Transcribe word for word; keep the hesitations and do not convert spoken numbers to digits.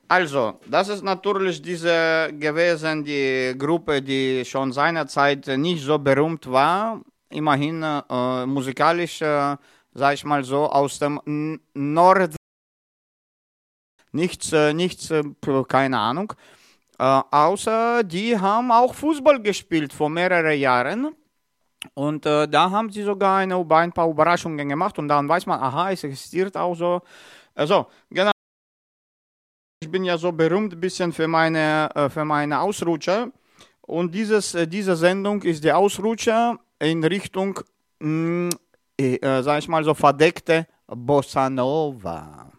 Also, das ist natürlich diese gewesen, die Gruppe, die schon seinerzeit nicht so berühmt war. Immerhin äh, musikalisch, äh, sag ich mal so, aus dem N- Nord, nichts, äh, nichts, äh, keine Ahnung. Äh, außer die haben auch Fußball gespielt vor mehreren Jahren. Und äh, da haben sie sogar eine, ein paar Überraschungen gemacht und dann weiß man, aha, es existiert auch so. Also, genau. Ich bin ja so berühmt ein bisschen für meine, äh, für meine Ausrutscher. Und dieses, äh, diese Sendung ist der Ausrutscher in Richtung, mh, äh, äh, sag ich mal so, verdeckte Bossa Nova.